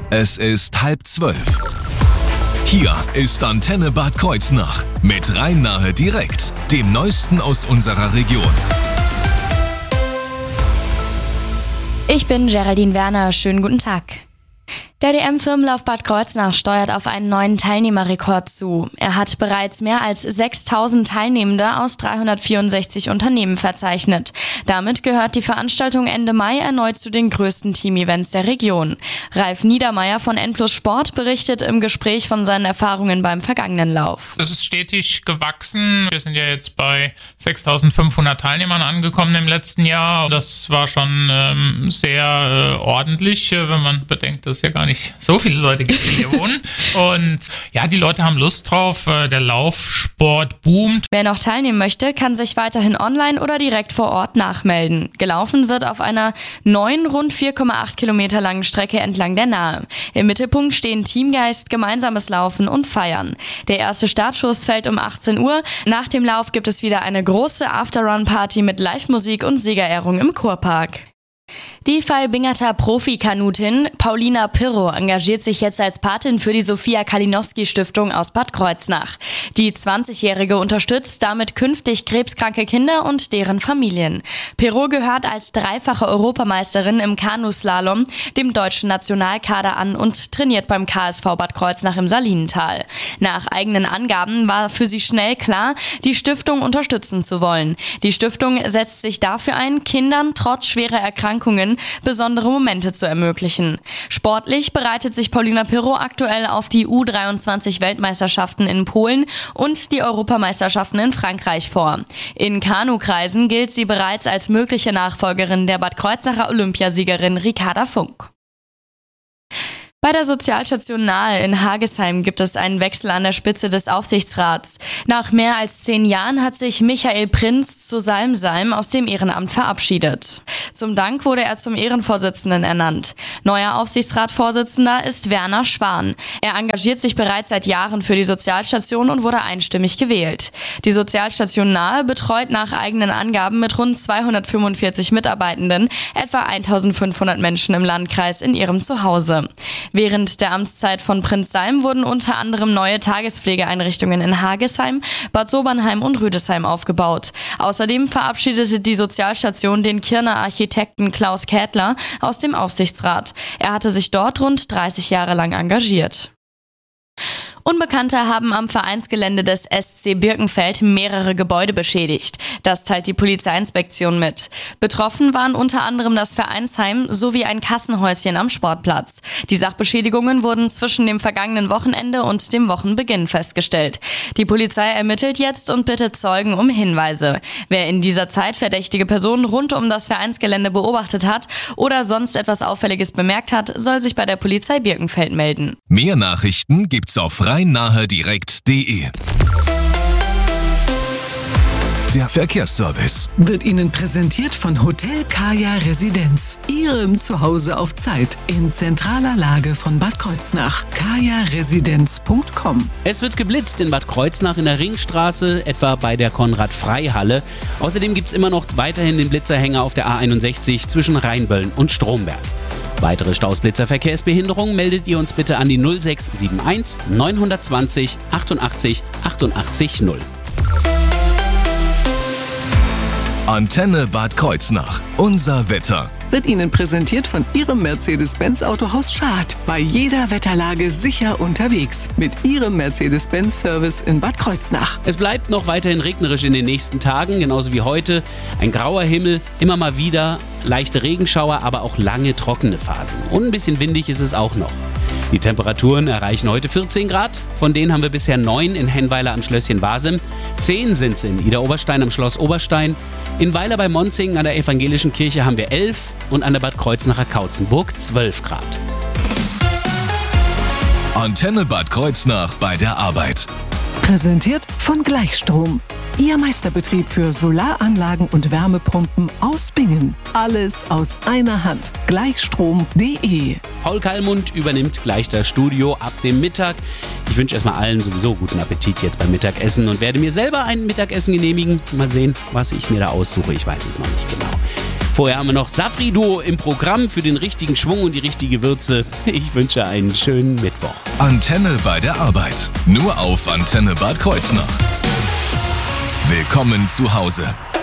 Es ist 11:30. Hier ist Antenne Bad Kreuznach mit Rhein-Nahe direkt, dem Neuesten aus unserer Region. Ich bin Geraldine Werner, schönen guten Tag. Der DM-Firmenlauf Bad Kreuznach steuert auf einen neuen Teilnehmerrekord zu. Er hat bereits mehr als 6.000 Teilnehmende aus 364 Unternehmen verzeichnet. Damit gehört die Veranstaltung Ende Mai erneut zu den größten Team-Events der Region. Ralf Niedermeyer von N+ Sport berichtet im Gespräch von seinen Erfahrungen beim vergangenen Lauf. Es ist stetig gewachsen. Wir sind ja jetzt bei 6.500 Teilnehmern angekommen im letzten Jahr. Das war schon sehr ordentlich, wenn man bedenkt, dass ja gar nicht so viele Leute gibt, die hier wohnen. Und ja, die Leute haben Lust drauf. Der Laufsport boomt. Wer noch teilnehmen möchte, kann sich weiterhin online oder direkt vor Ort nachmelden. Gelaufen wird auf einer neuen, rund 4,8 Kilometer langen Strecke entlang der Nahe. Im Mittelpunkt stehen Teamgeist, gemeinsames Laufen und Feiern. Der erste Startschuss fällt um 18 Uhr. Nach dem Lauf gibt es wieder eine große After-Run-Party mit Live-Musik und Siegerehrung im Kurpark. Die Vailbingerter Profikanutin Paulina Pirro engagiert sich jetzt als Patin für die Sophia Kalinowski Stiftung aus Bad Kreuznach. Die 20-Jährige unterstützt damit künftig krebskranke Kinder und deren Familien. Pirro gehört als dreifache Europameisterin im Kanuslalom dem deutschen Nationalkader an und trainiert beim KSV Bad Kreuznach im Salinental. Nach eigenen Angaben war für sie schnell klar, die Stiftung unterstützen zu wollen. Die Stiftung setzt sich dafür ein, Kindern trotz schwerer Erkrankungen besondere Momente zu ermöglichen. Sportlich bereitet sich Paulina Pirro aktuell auf die U23-Weltmeisterschaften in Polen und die Europameisterschaften in Frankreich vor. In Kanukreisen gilt sie bereits als mögliche Nachfolgerin der Bad Kreuznacher Olympiasiegerin Ricarda Funk. Bei der Sozialstation Nahe in Hagesheim gibt es einen Wechsel an der Spitze des Aufsichtsrats. Nach mehr als 10 Jahren hat sich Michael Prinz zu Salm aus dem Ehrenamt verabschiedet. Zum Dank wurde er zum Ehrenvorsitzenden ernannt. Neuer Aufsichtsratsvorsitzender ist Werner Schwan. Er engagiert sich bereits seit Jahren für die Sozialstation und wurde einstimmig gewählt. Die Sozialstation Nahe betreut nach eigenen Angaben mit rund 245 Mitarbeitenden etwa 1.500 Menschen im Landkreis in ihrem Zuhause. Während der Amtszeit von Prinz Salm wurden unter anderem neue Tagespflegeeinrichtungen in Hagesheim, Bad Sobernheim und Rüdesheim aufgebaut. Außerdem verabschiedete die Sozialstation den Kirner Architekten Klaus Kädler aus dem Aufsichtsrat. Er hatte sich dort rund 30 Jahre lang engagiert. Unbekannte haben am Vereinsgelände des SC Birkenfeld mehrere Gebäude beschädigt. Das teilt die Polizeiinspektion mit. Betroffen waren unter anderem das Vereinsheim sowie ein Kassenhäuschen am Sportplatz. Die Sachbeschädigungen wurden zwischen dem vergangenen Wochenende und dem Wochenbeginn festgestellt. Die Polizei ermittelt jetzt und bittet Zeugen um Hinweise. Wer in dieser Zeit verdächtige Personen rund um das Vereinsgelände beobachtet hat oder sonst etwas Auffälliges bemerkt hat, soll sich bei der Polizei Birkenfeld melden. Mehr Nachrichten gibt's auf rhein-nahe-direkt.de. Der Verkehrsservice wird Ihnen präsentiert von Hotel Kaya Residenz. Ihrem Zuhause auf Zeit in zentraler Lage von Bad Kreuznach. kajaresidenz.com. Es wird geblitzt in Bad Kreuznach in der Ringstraße, etwa bei der Konrad-Frei-Halle. Außerdem gibt es immer noch weiterhin den Blitzerhänger auf der A61 zwischen Rheinböllen und Stromberg. Weitere Staus, Blitzer, Verkehrsbehinderung meldet ihr uns bitte an die 0671 920 88 88 0. Antenne Bad Kreuznach. Unser Wetter. Wird Ihnen präsentiert von Ihrem Mercedes-Benz Autohaus Schad. Bei jeder Wetterlage sicher unterwegs. Mit Ihrem Mercedes-Benz-Service in Bad Kreuznach. Es bleibt noch weiterhin regnerisch in den nächsten Tagen, genauso wie heute. Ein grauer Himmel, immer mal wieder leichte Regenschauer, aber auch lange trockene Phasen. Und ein bisschen windig ist es auch noch. Die Temperaturen erreichen heute 14 Grad, von denen haben wir bisher 9 in Hennweiler am Schlösschen Wasem, 10 sind es in Idar-Oberstein am Schloss Oberstein, in Weiler bei Monzingen an der Evangelischen Kirche haben wir 11 und an der Bad Kreuznacher Kautzenburg 12 Grad. Antenne Bad Kreuznach bei der Arbeit. Präsentiert von Gleichstrom. Ihr Meisterbetrieb für Solaranlagen und Wärmepumpen aus Bingen. Alles aus einer Hand. Gleichstrom.de. Paul Kallmund übernimmt gleich das Studio ab dem Mittag. Ich wünsche erstmal allen sowieso guten Appetit jetzt beim Mittagessen und werde mir selber ein Mittagessen genehmigen. Mal sehen, was ich mir da aussuche. Ich weiß es noch nicht genau. Vorher haben wir noch Safri Duo im Programm für den richtigen Schwung und die richtige Würze. Ich wünsche einen schönen Mittwoch. Antenne bei der Arbeit. Nur auf Antenne Bad Kreuznach. Willkommen zu Hause.